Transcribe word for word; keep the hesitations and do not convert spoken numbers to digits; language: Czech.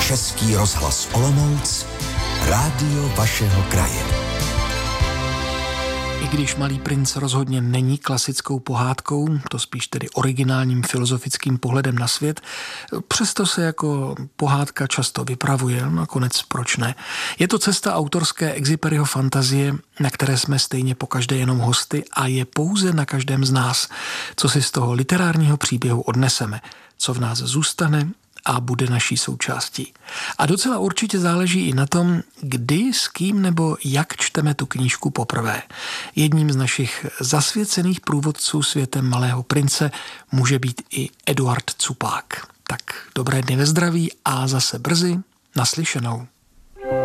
Český rozhlas Olomouc, rádio vašeho kraje. I když Malý princ rozhodně není klasickou pohádkou, to spíš tedy originálním filozofickým pohledem na svět, přesto se jako pohádka často vypravuje, nakonec proč ne. Je to cesta autorské Exuperyho fantazie, na které jsme stejně pokaždé jenom hosty a je pouze na každém z nás, co si z toho literárního příběhu odneseme, co v nás zůstane a bude naší součástí. A docela určitě záleží i na tom, kdy, s kým nebo jak čteme tu knížku poprvé. Jedním z našich zasvěcených průvodců světem Malého prince může být i Eduard Cupák. Tak dobré dny ve zdraví a zase brzy naslyšenou.